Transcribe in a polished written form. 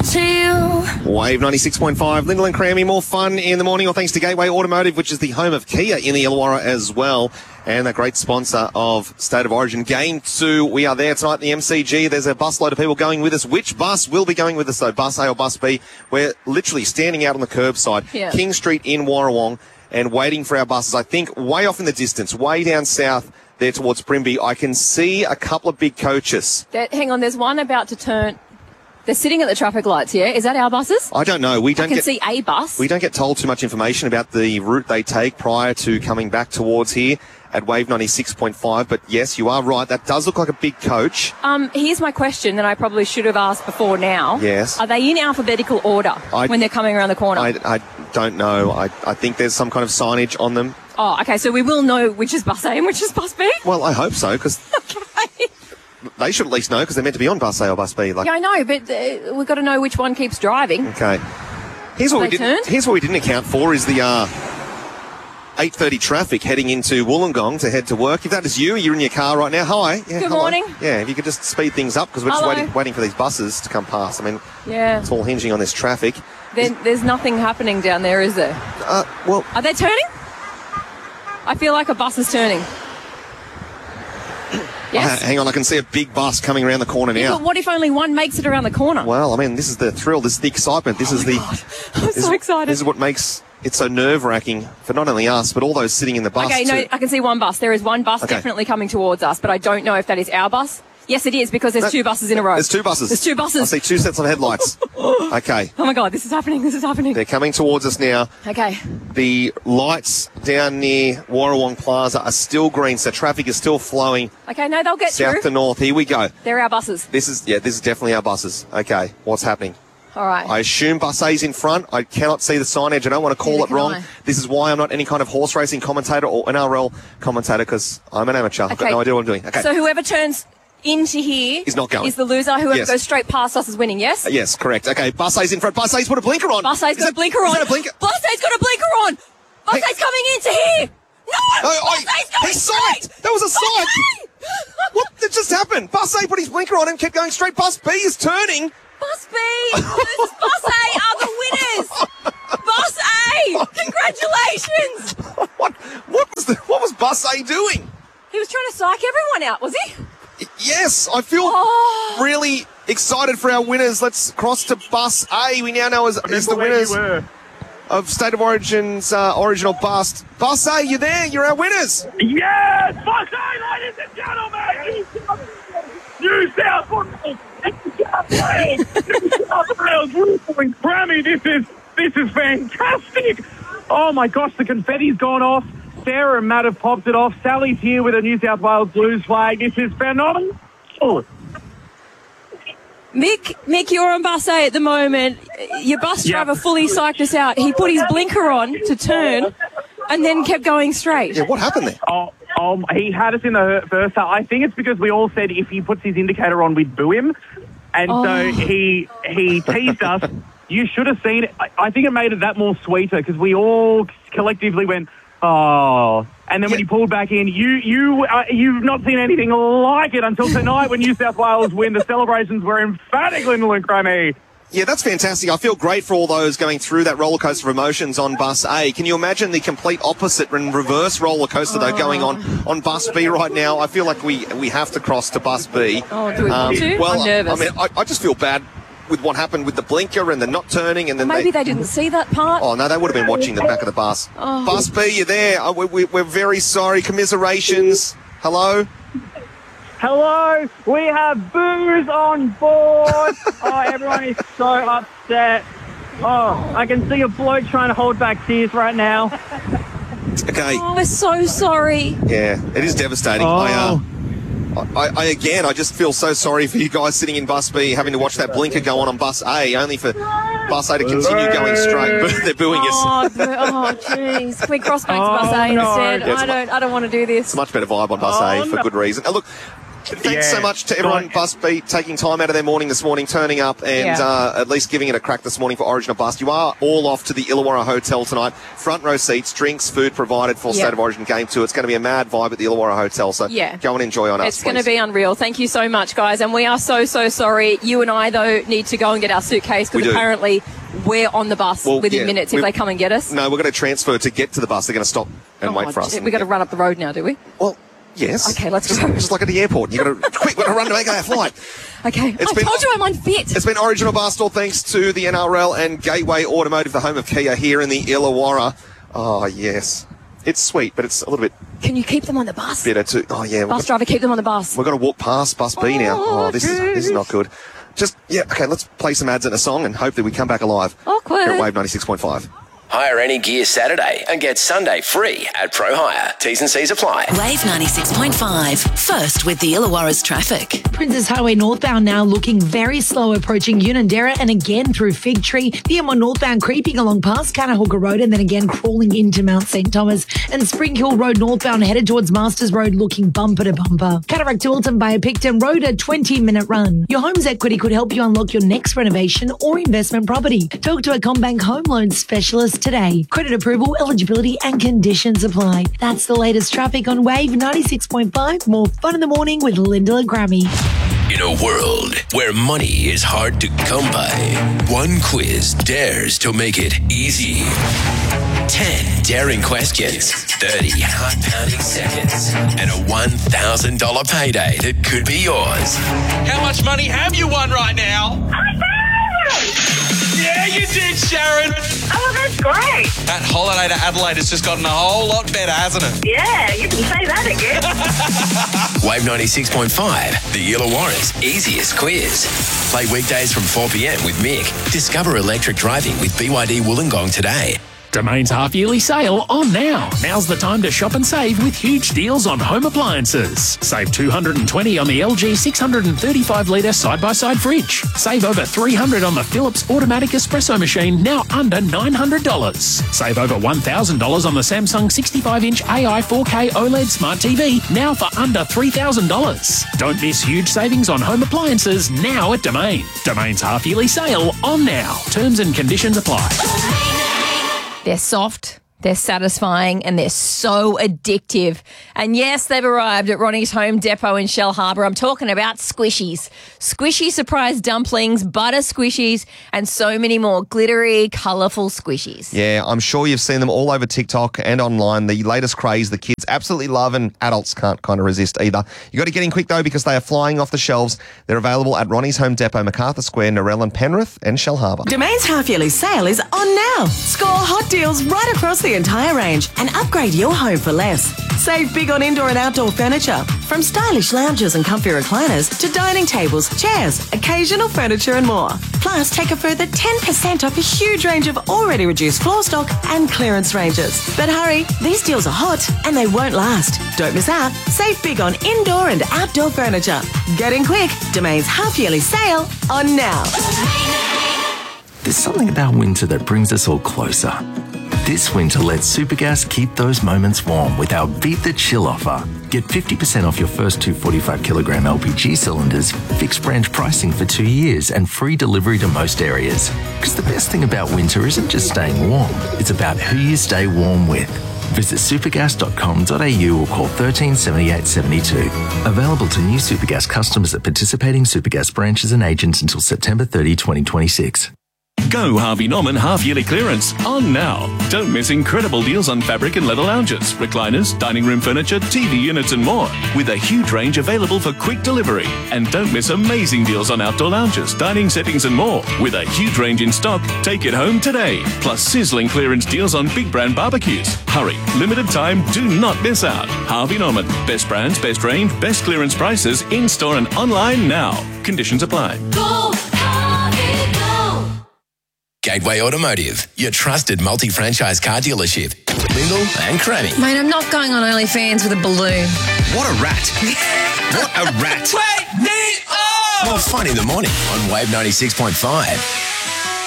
to you. Wave 96.5, Lyndall and Crammy. More fun in the morning, all thanks to Gateway Automotive, which is the home of Kia in the Illawarra as well, and a great sponsor of State of Origin. Game 2, we are there tonight in the MCG. There's a busload of people going with us. Which bus will be going with us, though? Bus A or Bus B? We're literally standing out on the curbside, King Street in Warrawong, and waiting for our buses. I think way off in the distance, way down south there towards Primby, I can see a couple of big coaches. Hang on, there's one about to turn. They're sitting at the traffic lights, yeah? Is that our buses? I don't know. I can see a bus. We don't get told too much information about the route they take prior to coming back towards here at Wave 96.5. But yes, you are right. That does look like a big coach. Here's my question that I probably should have asked before now. Yes. Are they in alphabetical order when they're coming around the corner? I don't know. I think there's some kind of signage on them. Oh, okay. So we will know which is Bus A and which is Bus B? Well, I hope so, because... Okay. They should at least know because they're meant to be on Bus A or Bus B. Yeah, I know, but we've got to know which one keeps driving. Okay. Here's what we didn't account for is the 8:30 traffic heading into Wollongong to head to work. If that is you, you're in your car right now. Hi. Yeah, Good morning. Yeah, if you could just speed things up because we're just waiting for these buses to come past. I mean, it's all hinging on this traffic. There's nothing happening down there, is there? Well, are they turning? I feel like a bus is turning. Yes. Hang on, I can see a big bus coming around the corner now. But what if only one makes it around the corner? Well, I mean, this is the thrill, this is the excitement. This is I'm so excited. This is what makes it so nerve-wracking for not only us, but all those sitting in the bus. Okay, no, I can see one bus. There is one bus definitely coming towards us, but I don't know if that is our bus. Yes, it is, because there's two buses in a row. There's two buses. I see two sets of headlights. Okay. Oh, my God, this is happening. They're coming towards us now. Okay. The lights down near Warrawong Plaza are still green, so traffic is still flowing. Okay, no, they'll get south to north. Here we go. They're our buses. This is definitely our buses. Okay, what's happening? All right. I assume Bus A's in front. I cannot see the signage. I don't want to call it wrong. This is why I'm not any kind of horse racing commentator or NRL commentator, because I'm an amateur. I've got no idea what I'm doing. Okay. So whoever turns into here is not going. Is the loser. Whoever goes straight past us is winning, yes? Yes, correct. Okay, Bus A's in front. Bus A's put a blinker on. Bus A's got a blinker on. Is that a blinker? Bus A's got a blinker on. Bus A's coming into here. No! Bus A's going straight. That was a sight. What just happened? Bus A put his blinker on and kept going straight. Bus B is turning. Bus B versus Bus A are the winners. Bus A, congratulations. What was Bus A doing? He was trying to psych everyone out, was he? Yes, I feel really excited for our winners. Let's cross to Bus A. We now know as the winners of State of Origin's original bus. Bus A, you there? You're our winners. Yes, Bus A, ladies and gentlemen. New South Wales. New South Wales. Grammy, this is fantastic. Oh my gosh, the confetti's gone off. Sarah and Matt have popped it off. Sally's here with a New South Wales Blues flag. This is phenomenal. Mick, you're on Bus A at the moment. Your bus driver fully psyched us out. He put his blinker on to turn and then kept going straight. Yeah, what happened there? He had us in the first half. I think it's because we all said if he puts his indicator on, we'd boo him. And so he teased us. You should have seen it. I think it made it that more sweeter because we all collectively went, oh. And then when he pulled back in, you've not seen anything like it until tonight when New South Wales win. The celebrations were emphatic, Lyndall and Crammy. Yeah, that's fantastic. I feel great for all those going through that roller coaster of emotions on Bus A. Can you imagine the complete opposite and reverse roller coaster though going on Bus B right now? I feel like we have to cross to Bus B. Oh, do we want to? Well, I'm nervous. I mean, I just feel bad with what happened with the blinker and the not turning, and then maybe they didn't see that part. Oh no, they would have been watching the back of the bus. Bus B, you there? We're very sorry. Commiserations. Hello. Hello, we have booze on board. Everyone is so upset. I can see a bloke trying to hold back tears right now. Okay. We're so sorry. Yeah, it is devastating. I just feel so sorry for you guys sitting in Bus B having to watch that blinker go on Bus A, only for Bus A to continue going straight, but they're booing us. Oh, jeez. Can we cross back to Bus A instead? Yeah, I don't want to do this. It's a much better vibe on Bus A for good reason. Now, look, Thanks so much to everyone at Bus Beat taking time out of their morning this morning, turning up and at least giving it a crack this morning for Origin or Bust. You are all off to the Illawarra Hotel tonight. Front row seats, drinks, food provided for State of Origin Game 2. It's going to be a mad vibe at the Illawarra Hotel, so go and enjoy on us, It's going to be unreal. Thank you so much, guys. And we are so sorry. You and I, though, need to go and get our suitcase because apparently we're on the bus within minutes if they come and get us. No, we're going to transfer to get to the bus. They're going to stop and wait for us. We've got to run up the road now, do we? Well, yes. Okay, let's go. Just like at the airport. You've got to quick, we've got to run to make our flight. Okay. I told you I'm unfit. It's been Origin or Bust, all thanks to the NRL and Gateway Automotive, the home of Kia here in the Illawarra. Oh, yes. It's sweet, but it's a little bit... Can you keep them on the bus? Better too. Oh, yeah. Bus driver, keep them on the bus. We've got to walk past Bus B now. Oh, this is not good. Okay, let's play some ads and a song and hopefully we come back alive. Awkward. Here at Wave 96.5. Hire any gear Saturday and get Sunday free at Pro Hire. T's and C's apply. Wave 96.5. First with the Illawarra's traffic. Princes Highway northbound now looking very slow approaching Unanderra and again through Fig Tree. The M1 northbound creeping along past Canahooka Road and then again crawling into Mount St. Thomas. And Spring Hill Road northbound headed towards Masters Road looking bumper to bumper. Cataract to Wilton via Picton Road, a 20-minute run. Your home's equity could help you unlock your next renovation or investment property. Talk to a CommBank home loan specialist today. Credit approval, eligibility and conditions apply. That's the latest traffic on Wave 96.5. More fun in the morning with Lyndall and Grammy. In a world where money is hard to come by, one quiz dares to make it easy. 10 daring questions, 30 heart-pounding seconds, and a $1,000 payday that could be yours. How much money have you won right now? Yeah, you did, Sharon. Oh, that's great. That holiday to Adelaide has just gotten a whole lot better, hasn't it? Yeah, you can say that again. Wave 96.5, the Illawarra's easiest quiz. Play weekdays from 4 p.m. with Mick. Discover electric driving with BYD Wollongong today. Domain's half-yearly sale on now. Now's the time to shop and save with huge deals on home appliances. Save $220 on the LG 635-litre side-by-side fridge. Save over $300 on the Philips automatic espresso machine, now under $900. Save over $1,000 on the Samsung 65-inch AI 4K OLED Smart TV, now for under $3,000. Don't miss huge savings on home appliances now at Domain. Domain's half-yearly sale on now. Terms and conditions apply. They're soft, they're satisfying, and they're so addictive. And yes, they've arrived at Ronnie's Home Depot in Shell Harbour. I'm talking about squishies. Squishy surprise dumplings, butter squishies, and so many more glittery, colourful squishies. Yeah, I'm sure you've seen them all over TikTok and online. The latest craze the kids absolutely love and adults can't kind of resist either. You got to get in quick though because they are flying off the shelves. They're available at Ronnie's Home Depot, MacArthur Square, Narelle and Penrith and Shell Harbour. Domain's half-yearly sale is on now. Score hot deals right across the entire range and upgrade your home for less. Save big on indoor and outdoor furniture, from stylish lounges and comfy recliners to dining tables, chairs, occasional furniture and more. Plus, take a further 10% off a huge range of already reduced floor stock and clearance ranges. But hurry, these deals are hot and they won't last. Don't miss out. Save big on indoor and outdoor furniture. Get in quick. Domain's half-yearly sale on now. There's something about winter that brings us all closer. This winter, let Supergas keep those moments warm with our Beat the Chill offer. Get 50% off your first two 45-kilogram LPG cylinders, fixed branch pricing for 2 years, and free delivery to most areas. Because the best thing about winter isn't just staying warm, it's about who you stay warm with. Visit supergas.com.au or call 13 78 72. Available to new Supergas customers at participating Supergas branches and agents until September 30, 2026. Go Harvey Norman half-yearly clearance on now. Don't miss incredible deals on fabric and leather lounges, recliners, dining room furniture, TV units and more, with a huge range available for quick delivery. And don't miss amazing deals on outdoor lounges, dining settings and more, with a huge range in stock. Take it home today. Plus sizzling clearance deals on big brand barbecues. Hurry, limited time, do not miss out. Harvey Norman, best brands, best range, best clearance prices, in-store and online now. Conditions apply. Go Harvey, go! Gateway Automotive, your trusted multi-franchise car dealership. Lyndall and Crammy. Mate, I'm not going on OnlyFans with a balloon. What a rat. What a rat. Wake me up! More fun in the morning on Wave 96.5.